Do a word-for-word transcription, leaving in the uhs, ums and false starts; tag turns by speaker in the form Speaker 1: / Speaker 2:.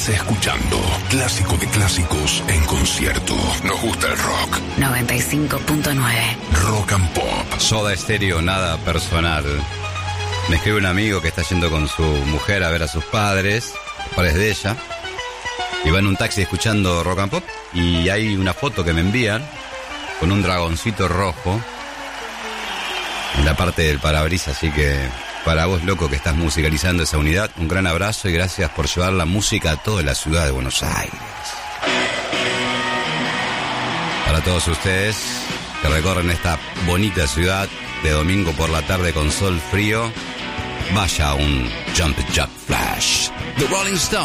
Speaker 1: Escuchando clásico de clásicos en concierto. Nos gusta el rock.
Speaker 2: noventa y cinco punto nueve
Speaker 1: Rock and Pop.
Speaker 3: Soda Stereo, nada personal. Me escribe un amigo que está yendo con su mujer a ver a sus padres, los padres de ella, y va en un taxi escuchando Rock and Pop, y hay una foto que me envían con un dragoncito rojo en la parte del parabrisas, así que para vos, loco, que estás musicalizando esa unidad, un gran abrazo y gracias por llevar la música a toda la ciudad de Buenos Aires. Para todos ustedes que recorren esta bonita ciudad de domingo por la tarde con sol frío, vaya un Jump Jack Flash. The Rolling Stones.